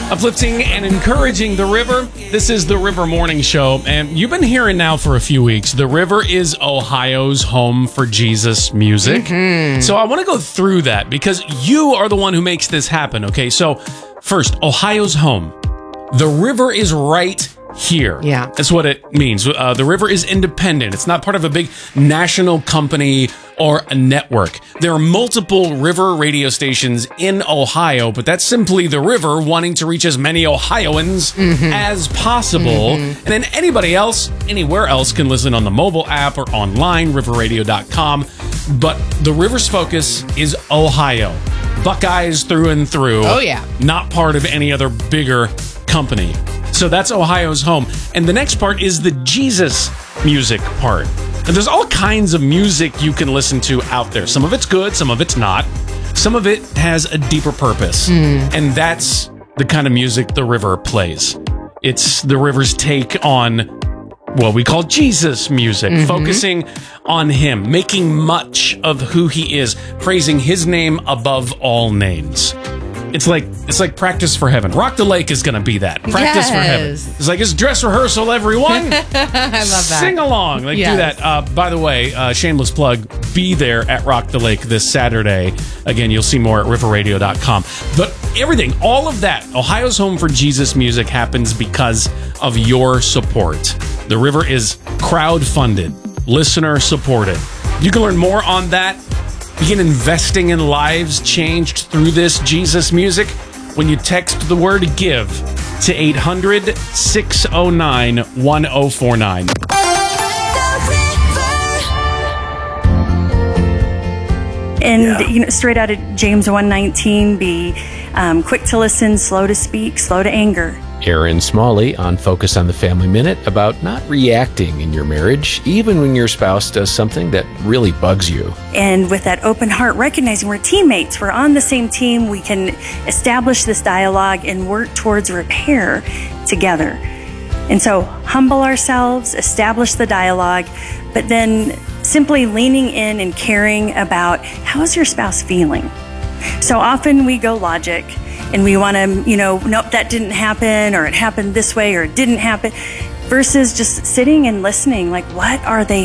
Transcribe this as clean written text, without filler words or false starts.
Uplifting and encouraging the river. This is the River Morning Show, and you've been hearing now for a few weeks. The river is Ohio's home for Jesus music. Mm-hmm. So I want to go through that because you are the one who makes this happen, okay? So first, Ohio's home. The river is right here. Yeah. That's what it means. The river is independent. It's not part of a big national company or a network. There are multiple river radio stations in Ohio, but that's simply the river wanting to reach as many Ohioans as possible. And then anybody else, anywhere else, can listen on the mobile app or online, riverradio.com. But the river's focus is Ohio. Buckeyes through and through. Oh, yeah. Not part of any other bigger company. So that's Ohio's home. And the next part is the Jesus music part. And there's all kinds of music you can listen to out there. Some of it's good, some of it's not. Some of it has a deeper purpose. And that's the kind of music the river plays. It's the river's take on what we call Jesus music, focusing on him, making much of who he is, praising his name above all names. It's like practice for heaven. Rock the Lake is going to be that. Practice for heaven. It's like, it's dress rehearsal, everyone. I love that. Sing along. Do that. By the way, shameless plug, be there at Rock the Lake this Saturday. Again, you'll see more at riverradio.com. But everything, all of that, Ohio's home for Jesus music happens because of your support. The river is crowd-funded, listener-supported. You can learn more on that. Begin investing in lives changed through this Jesus music when you text the word GIVE to 800-609-1049. And straight out of James 1:19, be quick to listen, slow to speak, slow to anger. Aaron Smalley on Focus on the Family Minute about not reacting in your marriage, even when your spouse does something that really bugs you. And with that open heart, recognizing we're teammates, we're on the same team, we can establish this dialogue and work towards repair together. And so humble ourselves, establish the dialogue, but then simply leaning in and caring about how is your spouse feeling. So often we go logic and we want to, nope, that didn't happen, or it happened this way, or it didn't happen, versus just sitting and listening, like, what are they